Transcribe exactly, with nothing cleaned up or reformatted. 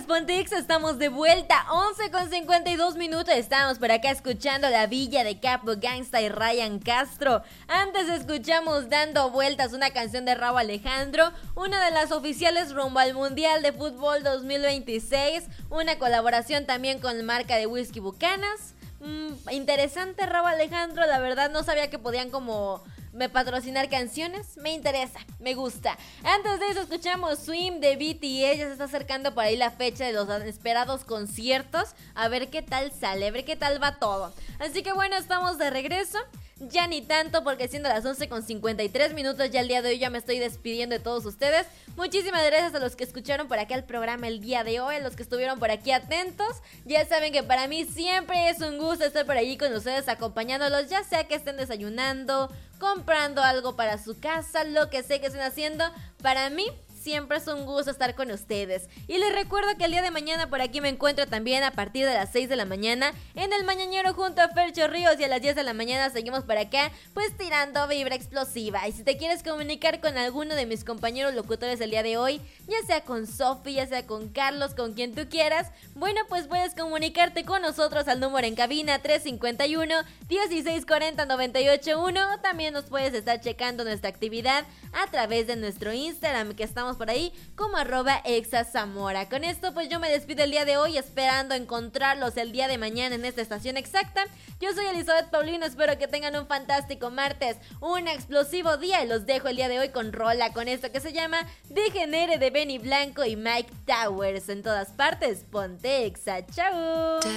días, Pontex, estamos de vuelta, once con cincuenta y dos minutos, estamos por acá escuchando La Villa de Capo Gangsta y Ryan Castro. Antes escuchamos Dando Vueltas, una canción de Rauw Alejandro, una de las oficiales rumbo al Mundial de Fútbol dos mil veintiséis, una colaboración también con marca de whisky Bucanas. Mm, interesante Rauw Alejandro, la verdad no sabía que podían como... ¿me patrocinar canciones? Me interesa, me gusta. Antes de eso escuchamos Swim de B T S. Ya se está acercando por ahí la fecha de los esperados conciertos. A ver qué tal sale, a ver qué tal va todo. Así que bueno, estamos de regreso. Ya ni tanto, porque siendo las once con cincuenta y tres minutos, ya el día de hoy ya me estoy despidiendo de todos ustedes. Muchísimas gracias a los que escucharon por acá el programa el día de hoy, a los que estuvieron por aquí atentos. Ya saben que para mí siempre es un gusto estar por allí con ustedes acompañándolos, ya sea que estén desayunando, comprando algo para su casa, lo que sé que estén haciendo. Para mí siempre es un gusto estar con ustedes. Y les recuerdo que el día de mañana por aquí me encuentro también a partir de las seis de la mañana en El Mañanero junto a Fercho Ríos, y a las diez de la mañana seguimos por acá pues tirando vibra explosiva. Y si te quieres comunicar con alguno de mis compañeros locutores el día de hoy, ya sea con Sofi, ya sea con Carlos, con quien tú quieras, bueno, pues puedes comunicarte con nosotros al número en cabina tres cinco uno, dieciséis cuarenta, noventa y ocho uno, o también nos puedes estar checando nuestra actividad a través de nuestro Instagram, que estamos por ahí como arroba exazamora. Con esto pues yo me despido el día de hoy, esperando encontrarlos el día de mañana en esta estación exacta. Yo soy Elizabeth Paulino, espero que tengan un fantástico martes, un explosivo día, y los dejo el día de hoy con rola, con esto que se llama Degenere de Benny Blanco y Mike Towers. En todas partes, ponte exa, chao.